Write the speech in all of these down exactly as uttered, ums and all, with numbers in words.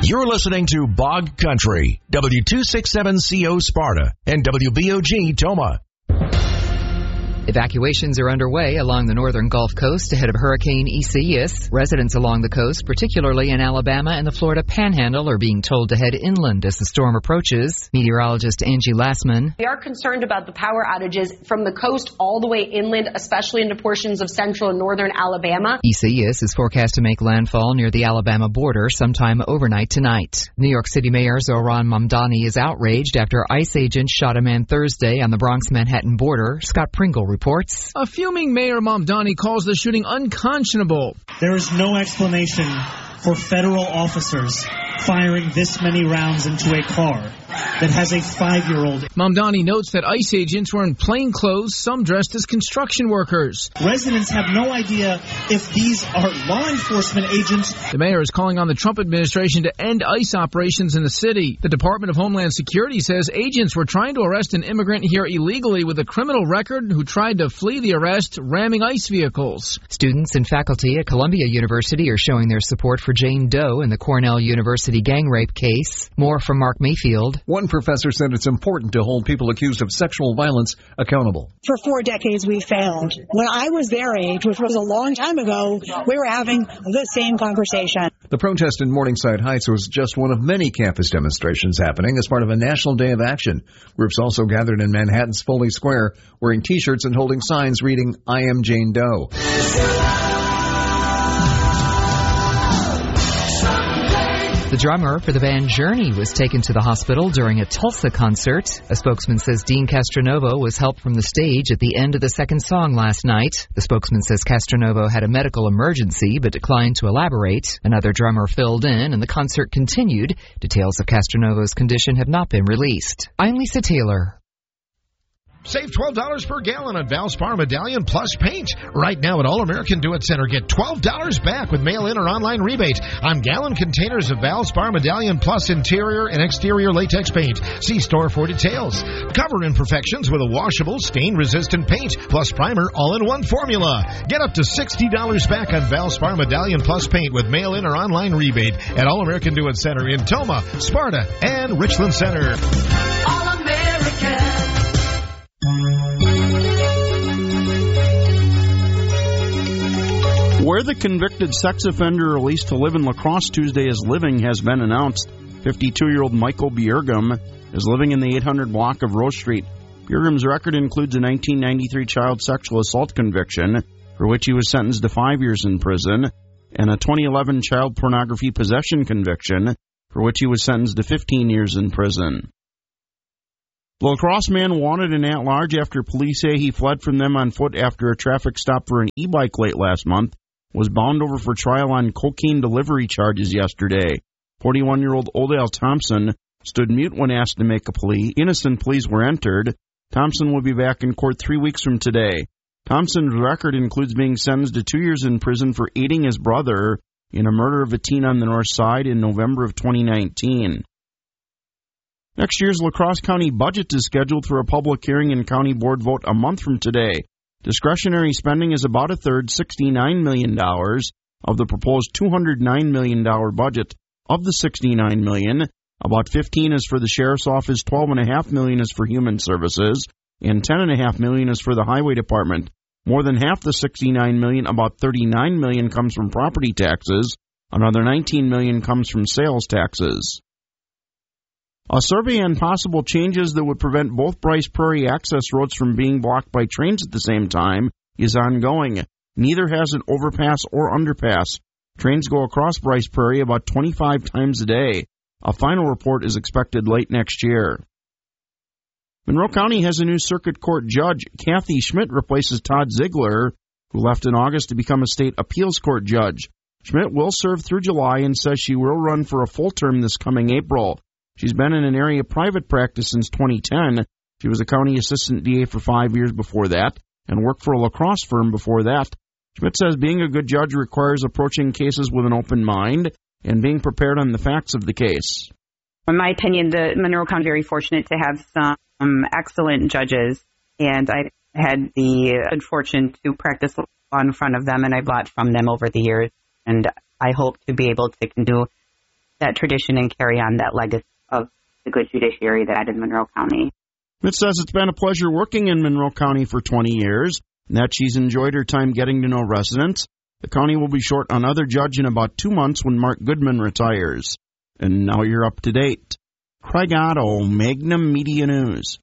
You're listening to Bog Country, W two sixty-seven C O Sparta and W B O G Toma. Evacuations are underway along the northern Gulf Coast ahead of Hurricane Isaias. Residents along the coast, particularly in Alabama and the Florida Panhandle, are being told to head inland as the storm approaches. Meteorologist Angie Lassman. We are concerned about the power outages from the coast all the way inland, especially into portions of central and northern Alabama. Isaias is forecast to make landfall near the Alabama border sometime overnight tonight. New York City Mayor Zohran Mamdani is outraged after ICE agents shot a man Thursday on the Bronx-Manhattan border. Scott Pringle reports. A fuming Mayor Mamdani calls the shooting unconscionable. There is no explanation for federal officers firing this many rounds into a car that has a five-year-old. Mamdani notes that ICE agents were in plain clothes, some dressed as construction workers. Residents have no idea if these are law enforcement agents. The mayor is calling on the Trump administration to end ICE operations in the city. The Department of Homeland Security says agents were trying to arrest an immigrant here illegally with a criminal record who tried to flee the arrest, ramming ICE vehicles. Students and faculty at Columbia University are showing their support for Jane Doe in the Cornell University gang rape case. More from Mark Mayfield. One professor said it's important to hold people accused of sexual violence accountable. For four decades, we failed. When I was their age, which was a long time ago, we were having the same conversation. The protest in Morningside Heights was just one of many campus demonstrations happening as part of a national day of action. Groups also gathered in Manhattan's Foley Square, wearing T-shirts and holding signs reading, "I am Jane Doe." The drummer for the band Journey was taken to the hospital during a Tulsa concert. A spokesman says Dean Castronovo was helped from the stage at the end of the second song last night. The spokesman says Castronovo had a medical emergency but declined to elaborate. Another drummer filled in and the concert continued. Details of Castronovo's condition have not been released. I'm Lisa Taylor. Save twelve dollars per gallon on Valspar Medallion Plus paint. Right now at All American Do It Center, get twelve dollars back with mail-in or online rebate on gallon containers of Valspar Medallion Plus interior and exterior latex paint. See store for details. Cover imperfections with a washable, stain-resistant paint plus primer all in one formula. Get up to sixty dollars back on Valspar Medallion Plus paint with mail-in or online rebate at All American Do It Center in Toma, Sparta, and Richland Center. All American. Where the convicted sex offender released to live in La Crosse Tuesday is living has been announced. fifty-two-year-old Michael Bjergum is living in the eight hundred block of Rose Street. Bjergum's record includes a nineteen ninety-three child sexual assault conviction, for which he was sentenced to five years in prison, and a twenty eleven child pornography possession conviction, for which he was sentenced to fifteen years in prison. The La Crosse man wanted an at-large after police say he fled from them on foot after a traffic stop for an e-bike late last month, was bound over for trial on cocaine delivery charges yesterday. forty-one-year-old Odell Thompson stood mute when asked to make a plea. Innocent pleas were entered. Thompson will be back in court three weeks from today. Thompson's record includes being sentenced to two years in prison for aiding his brother in a murder of a teen on the north side in November of twenty nineteen. Next year's La Crosse County budget is scheduled for a public hearing and county board vote a month from today. Discretionary spending is about a third, sixty-nine million dollars, of the proposed two hundred nine million dollars budget. Of the sixty-nine million dollars, about fifteen is for the Sheriff's Office, twelve point five million dollars is for Human Services, and ten point five million dollars is for the Highway Department. More than half the sixty-nine million dollars, about thirty-nine million dollars, comes from property taxes. Another nineteen million dollars comes from sales taxes. A survey on possible changes that would prevent both Bryce Prairie access roads from being blocked by trains at the same time is ongoing. Neither has an overpass or underpass. Trains go across Bryce Prairie about twenty-five times a day. A final report is expected late next year. Monroe County has a new circuit court judge. Kathy Schmidt replaces Todd Ziegler, who left in August to become a state appeals court judge. Schmidt will serve through July and says she will run for a full term this coming April. She's been in an area of private practice since twenty ten. She was a county assistant D A for five years before that and worked for a La Crosse firm before that. Schmidt says being a good judge requires approaching cases with an open mind and being prepared on the facts of the case. In my opinion, the Monroe County is very fortunate to have some excellent judges, and I had the good fortune to practice law in front of them, and I've learned from them over the years, and I hope to be able to do that tradition and carry on that legacy of the good judiciary that I had in Monroe County. Smith says it's been a pleasure working in Monroe County for twenty years, and that she's enjoyed her time getting to know residents. The county will be short another judge in about two months when Mark Goodman retires. And now you're up to date. Craig Otto, Magnum Media News.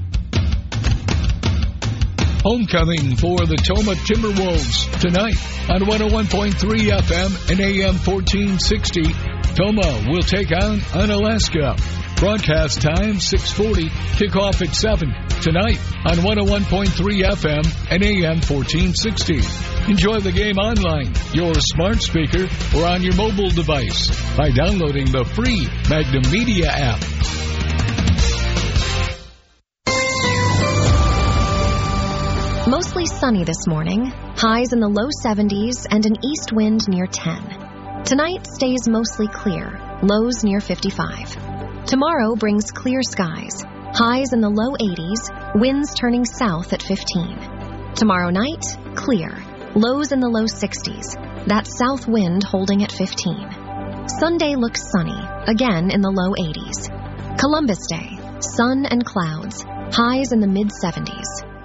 Homecoming for the Tomah Timberwolves tonight on one oh one point three F M and A M fourteen sixty. Tomah will take on Unalaska. Broadcast time six forty, kickoff at seven tonight on one oh one point three F M and A M fourteen sixty. Enjoy the game online, your smart speaker, or on your mobile device by downloading the free Magnum Media app. Mostly sunny this morning, highs in the low seventies and an east wind near ten. Tonight stays mostly clear, lows near fifty-five. Tomorrow brings clear skies, highs in the low eighties, winds turning south at fifteen. Tomorrow night, clear, lows in the low sixties, that south wind holding at fifteen. Sunday looks sunny, again in the low eighties. Columbus Day, sun and clouds, highs in the mid seventies.